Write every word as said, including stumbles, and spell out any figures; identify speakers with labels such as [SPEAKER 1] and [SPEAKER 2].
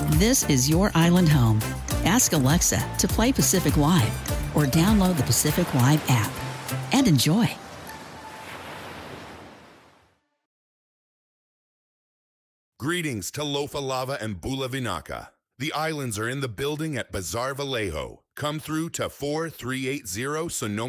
[SPEAKER 1] This is your island home. Ask Alexa to play Pacific Live or download the Pacific Live app and enjoy.
[SPEAKER 2] Greetings to Lofa Lava and Bula Vinaka. The islands are in the building at Bazaar Vallejo. Come through to four three eight zero Sonoma